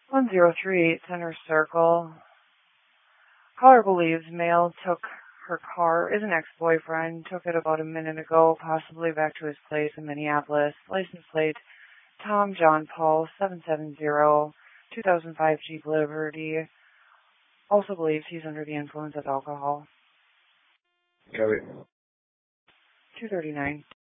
1038 Center Circle. Caller believes male took her car, is an ex-boyfriend, took it about a minute ago, possibly back to his place in Minneapolis. License plate Tom John Paul 770 2005 Jeep Liberty. Also believes he's under the influence of alcohol. Got it. 239.